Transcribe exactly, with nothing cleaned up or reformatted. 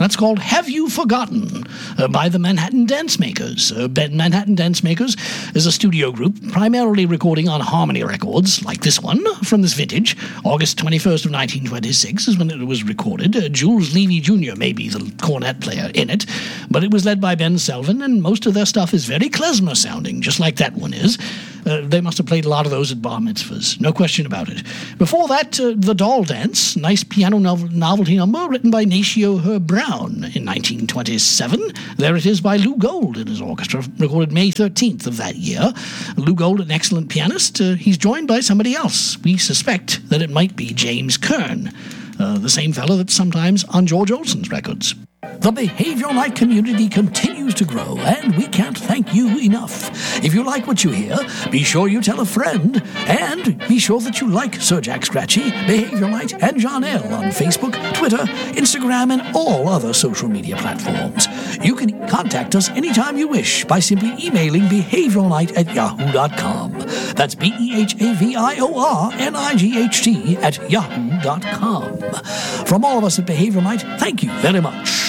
That's called Have You Forgotten uh, by the Manhattan Dance Makers. Uh, Manhattan Dance Makers is a studio group primarily recording on Harmony Records, like this one from this vintage. August twenty-first of nineteen twenty-six is when it was recorded. Uh, Jules Levy Junior may be the cornet player in it, but it was led by Ben Selvin, and most of their stuff is very klezmer sounding, just like that one is. Uh, they must have played a lot of those at bar mitzvahs, no question about it. Before that, uh, The Doll Dance, nice piano nov- novelty number written by Natio Herb Brown in nineteen twenty-seven. There it is by Lou Gold and his orchestra, recorded May thirteenth of that year. Lou Gold, an excellent pianist, uh, he's joined by somebody else. We suspect that it might be James Kern, uh, the same fellow that's sometimes on George Olsen's records. The Behavioral Night community continues to grow, and we can't thank you enough. If you like what you hear, be sure you tell a friend, and be sure that you like Sir Jack Scratchy, Behavioral Night, and John L. on Facebook, Twitter, Instagram, and all other social media platforms. You can contact us anytime you wish by simply emailing behavioralnight at yahoo dot com. That's B E H A V I O R N I G H T at yahoo dot com. From all of us at Behavioral Night, thank you very much.